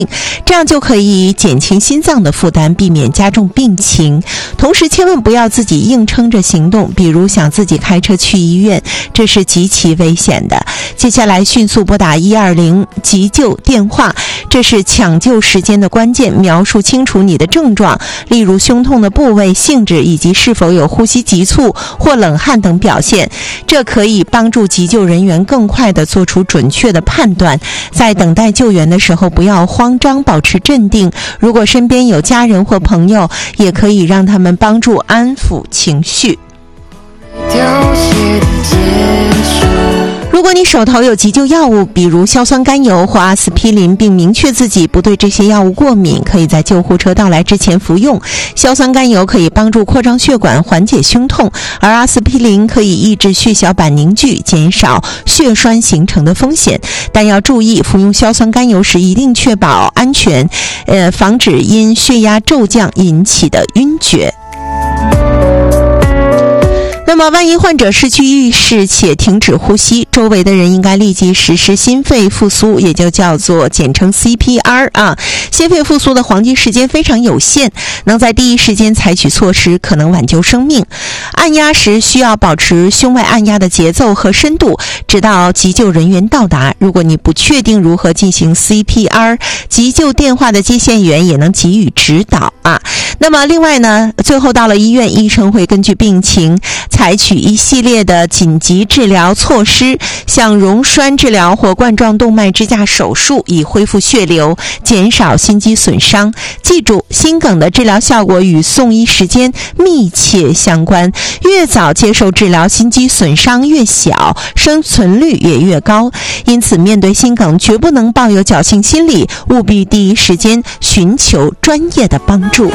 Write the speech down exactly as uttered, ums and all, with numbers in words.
这样就可以减轻心脏的负担，避免加重病情。同时千万不要自己硬撑着行动，比如想自己开车去医院，这是极其危险的。接下来迅速拨打一二零急救电话，这是抢救时间的关键，描述清楚你的症状，例如胸痛的部位、性质以及是否有呼吸急促或冷汗等表现，这可以帮助急救人员更快地做出准确的判断。在等待救援的时候不要慌张，保持镇定。如果身边有家人或朋友，也可以让他们帮助安抚情绪。如果你手头有急救药物，比如硝酸甘油或阿司匹林，并明确自己不对这些药物过敏，可以在救护车到来之前服用。硝酸甘油可以帮助扩张血管，缓解胸痛，而阿司匹林可以抑制血小板凝聚，减少血栓形成的风险。但要注意，服用硝酸甘油时一定确保安全，呃，防止因血压骤降引起的晕厥。那么万一患者失去意识且停止呼吸，周围的人应该立即实施心肺复苏，也就叫做简称 C P R 啊。心肺复苏的黄金时间非常有限，能在第一时间采取措施可能挽救生命。按压时需要保持胸外按压的节奏和深度，直到急救人员到达。如果你不确定如何进行 C P R， 急救电话的接线员也能给予指导啊。那么另外呢，最后到了医院，医生会根据病情采取一系列的紧急治疗措施，像溶栓治疗或冠状动脉支架手术，以恢复血流，减少心肌损伤。记住，心梗的治疗效果与送医时间密切相关，越早接受治疗，心肌损伤越小，生存率也越高。因此面对心梗绝不能抱有侥幸心理，务必第一时间寻求专业的帮助。